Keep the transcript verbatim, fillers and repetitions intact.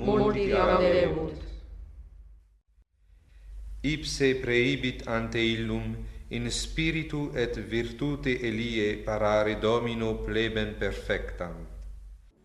multi aderebunt. Ipse preibit ante illum in spiritu et virtute Elie parare Domino plebem perfectam.